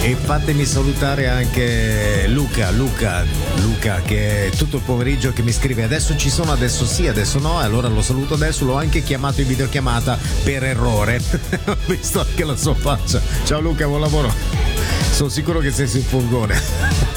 E fatemi salutare anche Luca che è tutto il pomeriggio che mi scrive adesso ci sono, adesso sì, adesso no, e allora lo saluto adesso. L'ho anche chiamato in videochiamata per errore. Ho visto anche la sua faccia. Ciao Luca, buon lavoro. Sono sicuro che sei sul furgone.